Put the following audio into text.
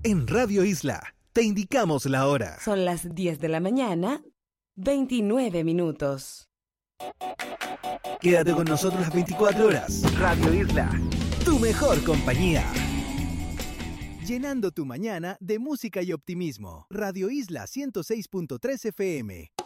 En Radio Isla, te indicamos la hora. Son las 10 de la mañana, 29 minutos. Quédate con nosotros las 24 horas. Radio Isla, tu mejor compañía. Llenando tu mañana de música y optimismo. Radio Isla 106.3 FM.